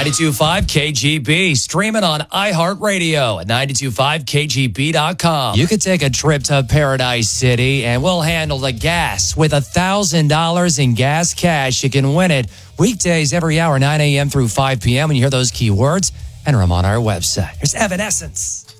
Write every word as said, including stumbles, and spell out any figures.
ninety-two point five K G B, streaming on iHeartRadio at ninety-two point five K G B dot com. You could take a trip to Paradise City, and we'll handle the gas. With one thousand dollars in gas cash, you can win it weekdays every hour, nine a.m. through five p.m. When you hear those keywords, enter them on our website. Here's Evanescence.